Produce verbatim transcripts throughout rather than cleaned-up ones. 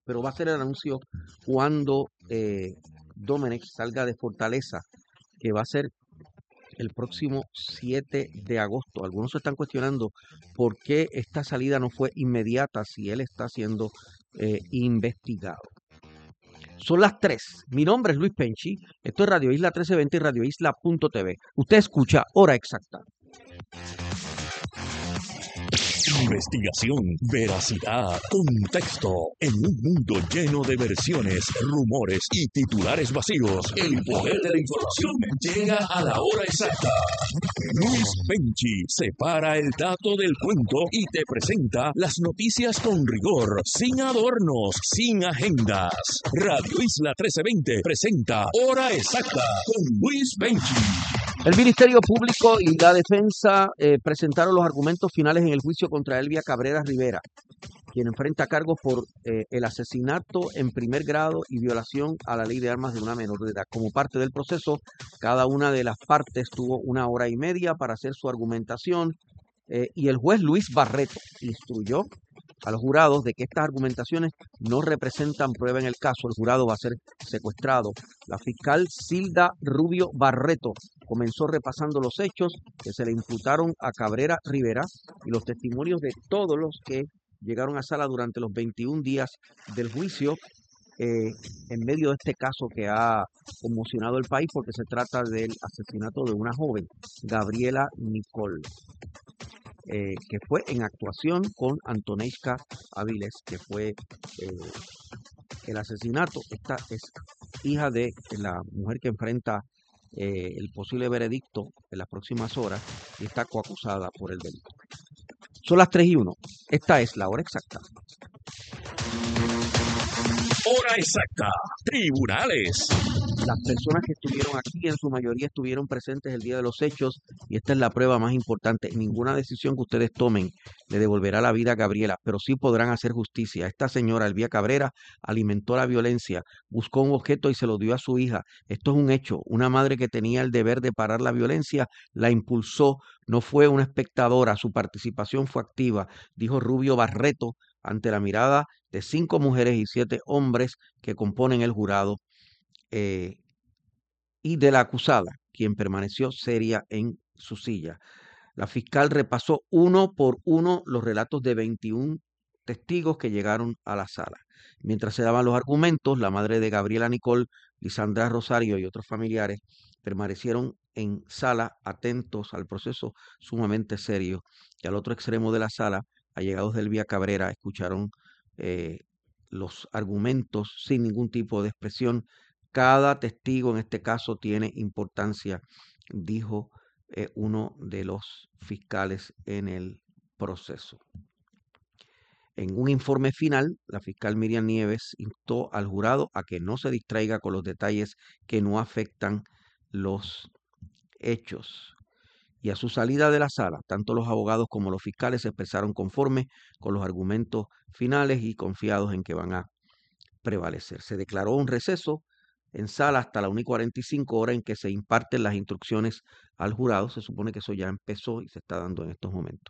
pero va a ser el anuncio cuando eh, Domenech salga de Fortaleza, que va a ser el próximo siete de agosto. Algunos se están cuestionando por qué esta salida no fue inmediata si él está siendo eh, investigado. Son las tres. Mi nombre es Luis Penchi. Esto es Radio Isla trece veinte y Radio Isla punto t v. Usted escucha Hora Exacta. Investigación, veracidad, contexto. En un mundo lleno de versiones, rumores y titulares vacíos, el poder de la información llega a la hora exacta. Luis Penchi separa el dato del cuento y te presenta las noticias con rigor, sin adornos, sin agendas. Radio Isla trece veinte presenta Hora Exacta con Luis Penchi. El Ministerio Público y la defensa eh, presentaron los argumentos finales en el juicio contra Elvia Cabrera Rivera, quien enfrenta cargos por eh, el asesinato en primer grado y violación a la ley de armas de una menor de edad. Como parte del proceso, cada una de las partes tuvo una hora y media para hacer su argumentación eh, y el juez Luis Barreto instruyó a los jurados de que estas argumentaciones no representan prueba en el caso. El jurado va a ser secuestrado. La fiscal Silda Rubio Barreto comenzó repasando los hechos que se le imputaron a Cabrera Rivera y los testimonios de todos los que llegaron a sala durante los veintiún días del juicio eh, en medio de este caso que ha conmocionado el país porque se trata del asesinato de una joven, Gabriela Nicole. Eh, que fue en actuación con Antoneska Aviles, que fue eh, el asesinato. Esta es hija de la mujer que enfrenta eh, el posible veredicto en las próximas horas y está coacusada por el delito. Son las tres y uno. Esta es la hora exacta. Hora exacta. Tribunales. Las personas que estuvieron aquí en su mayoría estuvieron presentes el día de los hechos y esta es la prueba más importante. Ninguna decisión que ustedes tomen le devolverá la vida a Gabriela, pero sí podrán hacer justicia. Esta señora, Elvia Cabrera, alimentó la violencia, buscó un objeto y se lo dio a su hija. Esto es un hecho. Una madre que tenía el deber de parar la violencia la impulsó, no fue una espectadora, su participación fue activa, dijo Rubio Barreto ante la mirada de cinco mujeres y siete hombres que componen el jurado. Eh, y de la acusada, quien permaneció seria en su silla. La fiscal repasó uno por uno los relatos de veintiún testigos que llegaron a la sala. Mientras se daban los argumentos, la madre de Gabriela Nicole, Lisandra Rosario y otros familiares permanecieron en sala atentos al proceso sumamente serio. Y al otro extremo de la sala, allegados de Elvia Cabrera, escucharon eh, los argumentos sin ningún tipo de expresión. Cada testigo en este caso tiene importancia, dijo eh, uno de los fiscales en el proceso. En un informe final, la fiscal Miriam Nieves instó al jurado a que no se distraiga con los detalles que no afectan los hechos. Y a su salida de la sala, tanto los abogados como los fiscales se expresaron conforme con los argumentos finales y confiados en que van a prevalecer. Se declaró un receso en sala hasta la una y cuarenta y cinco, hora en que se imparten las instrucciones al jurado. Se supone que eso ya empezó y se está dando en estos momentos.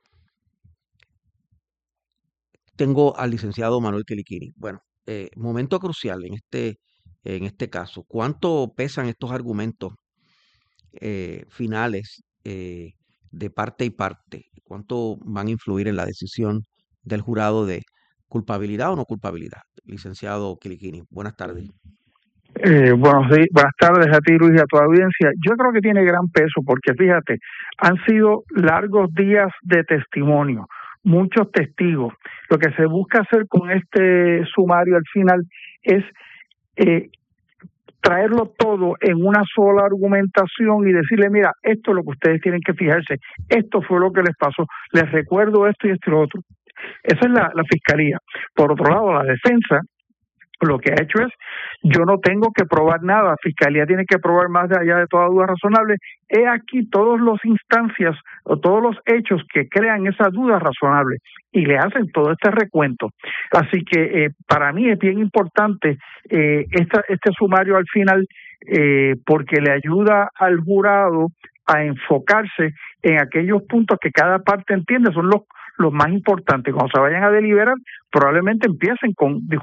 Tengo al licenciado Manuel Quiliquini. Bueno, eh, momento crucial en este, en este caso. ¿Cuánto pesan estos argumentos eh, finales eh, de parte y parte? ¿Cuánto van a influir en la decisión del jurado de culpabilidad o no culpabilidad? Licenciado Quiliquini, buenas tardes. Eh, buenos días, buenas tardes a ti, Luis, y a tu audiencia. Yo creo que tiene gran peso porque, fíjate, han sido largos días de testimonio, muchos testigos. Lo que se busca hacer con este sumario al final es eh, traerlo todo en una sola argumentación y decirle, mira, esto es lo que ustedes tienen que fijarse, esto fue lo que les pasó, les recuerdo esto y esto y lo otro. Esa es la, la fiscalía. Por otro lado, la defensa lo que ha hecho es, yo no tengo que probar nada, la fiscalía tiene que probar más allá de toda duda razonable. He aquí todas las instancias o todos los hechos que crean esa duda razonable y le hacen todo este recuento. Así que eh, para mí es bien importante eh, esta, este sumario al final eh, porque le ayuda al jurado a enfocarse en aquellos puntos que cada parte entiende son los los más importantes. Cuando se vayan a deliberar, probablemente empiecen con